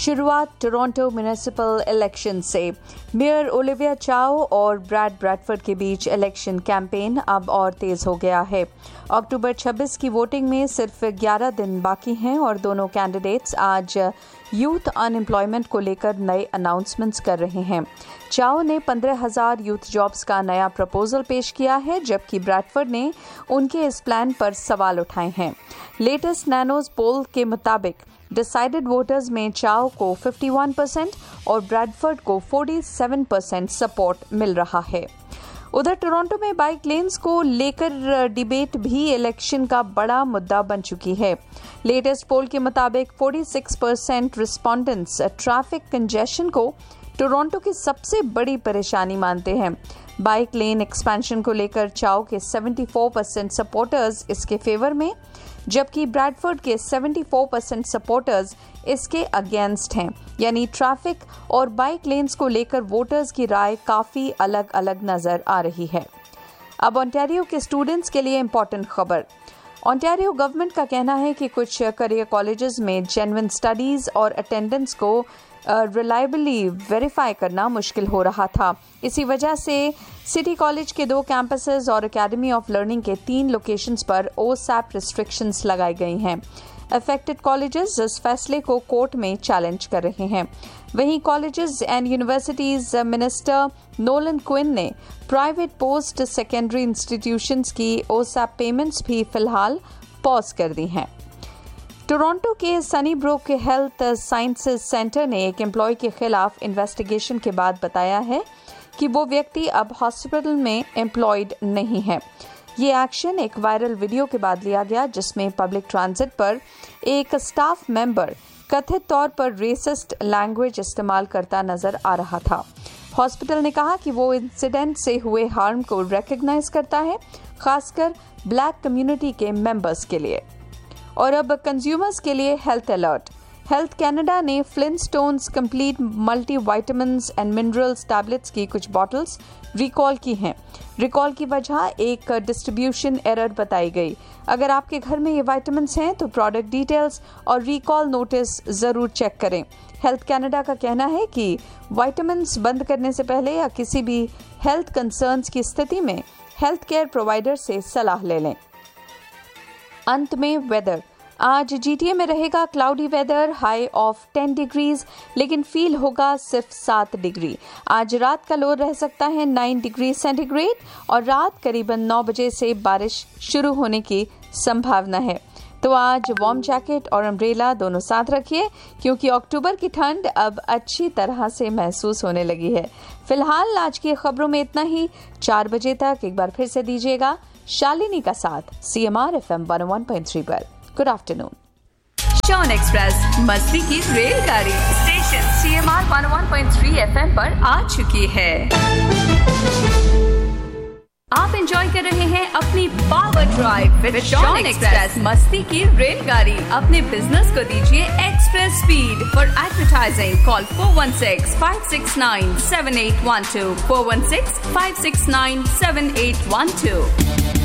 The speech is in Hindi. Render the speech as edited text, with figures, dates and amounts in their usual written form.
शुरुआत टोरंटो म्युनिसिपल इलेक्शन से। मेयर ओलिविया चाओ और ब्रैड ब्रैडफोर्ड के बीच इलेक्शन कैंपेन अब और तेज हो गया है। अक्टूबर 26 की वोटिंग में सिर्फ 11 दिन बाकी हैं और दोनों कैंडिडेट्स आज यूथ अनएम्प्लॉयमेंट को लेकर नए अनाउंसमेंट्स कर रहे हैं। चाओ ने 15,000 यूथ जॉब्स का नया प्रपोजल पेश किया है, जबकि ब्रैडफोर्ड ने उनके इस प्लान पर सवाल उठाए हैं। लेटेस्ट नैनोज पोल के मुताबिक डिसाइडेड वोटर्स में चाओ को 51% और ब्रैडफोर्ड को 47% सपोर्ट मिल रहा है। उधर टोरंटो में बाइक लेन्स को लेकर डिबेट भी इलेक्शन का बड़ा मुद्दा बन चुकी है। लेटेस्ट पोल के मुताबिक 46% रिस्पोंडेंट्स ट्रैफिक कंजेशन को टोरंटो की सबसे बड़ी परेशानी मानते हैं। बाइक लेन एक्सपेंशन को लेकर चाओ के 74% सपोर्टर्स इसके फेवर में, जबकि ब्रैडफोर्ड के 74% सपोर्टर्स इसके अगेंस्ट हैं। यानी ट्रैफिक और बाइक लेन्स को लेकर वोटर्स की राय काफी अलग अलग नजर आ रही है। अब ओंटारियो के स्टूडेंट्स के लिए इंपॉर्टेंट खबर। ओंटारियो गवर्नमेंट का कहना है कि कुछ करियर कॉलेजेस में जेन्युइन स्टडीज और अटेंडेंस को रिलायबली वेरीफाई करना मुश्किल हो रहा था। इसी वजह से सिटी कॉलेज के 2 कैंपसेस और एकेडमी ऑफ लर्निंग के 3 लोकेशंस पर ओसैप रिस्ट्रिक्शंस लगाई गई हैं। अफेक्टेड कॉलेजेस इस फैसले को कोर्ट में चैलेंज कर रहे हैं। वहीं colleges and universities minister Nolan Quinn ने प्राइवेट पोस्ट सेकेंडरी इंस्टीट्यूशंस की ओसैप पेमेंट्स भी फिलहाल पॉज कर दी हैं। टोरंटो के सनीब्रोक हेल्थ साइंसेज सेंटर ने एक एम्प्लॉय के खिलाफ इन्वेस्टिगेशन के बाद बताया है कि वो व्यक्ति अब हॉस्पिटल में एम्प्लॉयड नहीं है। ये एक्शन एक वायरल वीडियो के बाद लिया गया, जिसमें पब्लिक ट्रांजिट पर एक स्टाफ मेंबर कथित तौर पर रेसिस्ट लैंग्वेज इस्तेमाल करता नजर आ रहा था। हॉस्पिटल ने कहा कि वो इंसिडेंट से हुए हार्म को रिकॉग्नाइज करता है, खासकर ब्लैक कम्युनिटी के मेंबर्स के लिए। और अब कंज्यूमर्स के लिए हेल्थ अलर्ट। हेल्थ कनाडा ने फ्लिंटस्टोन्स complete multivitamins and minerals tablets की कुछ बॉटल्स रिकॉल की हैं। रिकॉल की वजह एक डिस्ट्रीब्यूशन एरर बताई गई। अगर आपके घर में ये विटामिन्स हैं तो प्रोडक्ट डिटेल्स और रिकॉल नोटिस जरूर चेक करें। हेल्थ कनाडा का कहना है कि विटामिन्स बंद करने से पहले या किसी भी हेल्थ कंसर्न्स की स्थिति में हेल्थ केयर प्रोवाइडर से सलाह ले लें। अंत में वेदर। आज जीटीए में रहेगा cloudy weather, high of 10 degrees, लेकिन फील होगा सिर्फ 7 डिग्री। आज रात का लो रह सकता है 9 डिग्री सेंटीग्रेड और रात करीबन 9 बजे से बारिश शुरू होने की संभावना है। तो आज वार्म जैकेट और अम्ब्रेला दोनों साथ रखिए, क्योंकि अक्टूबर की ठंड अब अच्छी तरह से महसूस होने लगी है। फिलहाल आज की खबरों में इतना ही। 4 बजे तक एक बार फिर से दीजिएगा शालिनी का साथ CMR FM 101.3 पर। Good afternoon. शॉन एक्सप्रेस मस्ती की रेलगाड़ी स्टेशन CMR 101.3 FM पर आ चुकी है। आप एंजॉय कर रहे हैं अपनी power drive with Shawn express मस्ती की रेलगाड़ी। अपने बिजनेस को दीजिए express speed. For advertising call 416-569-7812 416-569-7812।